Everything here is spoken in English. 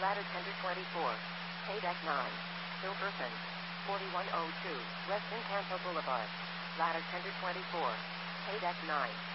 Ladder Tender 24. Paydeck 9. Silverton. 4102. West Encanto Boulevard. Ladder Tender 24. Paydeck 9.